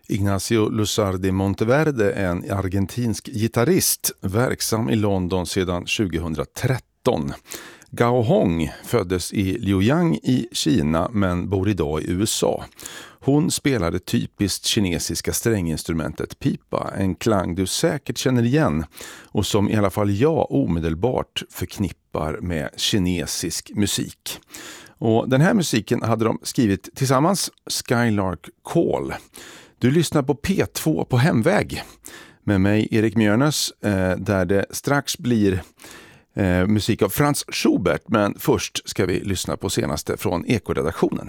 Ignacio Luzardi Monteverde är en argentinsk gitarrist verksam i London sedan 2013. Gao Hong föddes i Liuyang i Kina men bor idag i USA. Hon spelade typiskt kinesiska stränginstrumentet pipa, en klang du säkert känner igen och som i alla fall jag omedelbart förknippar med kinesisk musik. Och den här musiken hade de skrivit tillsammans, Skylark Call. Du lyssnar på P2 på hemväg med mig Erik Mjörnäs, där det strax blir musik av Franz Schubert, men först ska vi lyssna på senaste från Ekoredaktionen.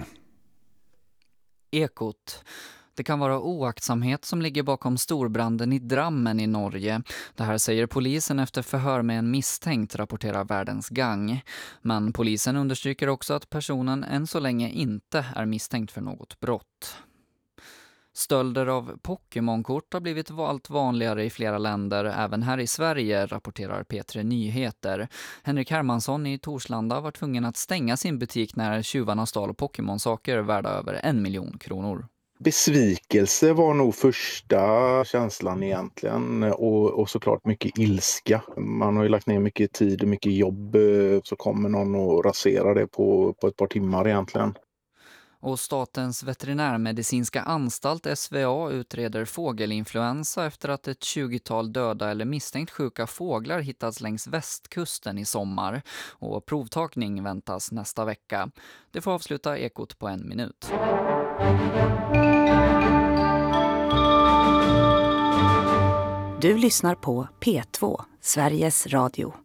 Ekot. Det kan vara oaktsamhet som ligger bakom storbranden i Drammen i Norge. Det här säger polisen efter förhör med en misstänkt, rapporterar Världens Gang. Men polisen understryker också att personen än så länge inte är misstänkt för något brott. Stölder av Pokémon-kort har blivit allt vanligare i flera länder, även här i Sverige, rapporterar P3 Nyheter. Henrik Hermansson i Torslanda var tvungen att stänga sin butik när tjuvarna stal Pokémon-saker värda över 1 miljon kronor. Besvikelse var nog första känslan egentligen och såklart mycket ilska. Man har ju lagt ner mycket tid och mycket jobb, så kommer någon att rasera det på ett par timmar egentligen. Och Statens veterinärmedicinska anstalt SVA utreder fågelinfluensa efter att ett 20-tal döda eller misstänkt sjuka fåglar hittats längs västkusten i sommar. Och provtagning väntas nästa vecka. Det får avsluta Ekot på 1 minut. Du lyssnar på P2, Sveriges Radio.